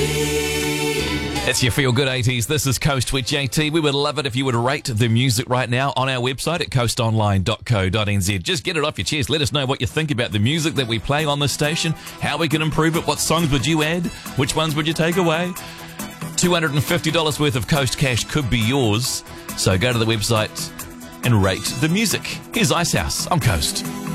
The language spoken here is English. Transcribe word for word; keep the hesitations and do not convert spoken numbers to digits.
It's your Feel Good eighties. This is Coast with J T. We would love it if you would rate the music right now on our website at coast online dot co dot n z. Just get it off your chest. Let us know what you think about the music that we play on this station, how we can improve it, what songs would you add, which ones would you take away. two hundred fifty dollars worth of Coast Cash could be yours. So go to the website and rate the music. Here's Icehouse on Coast.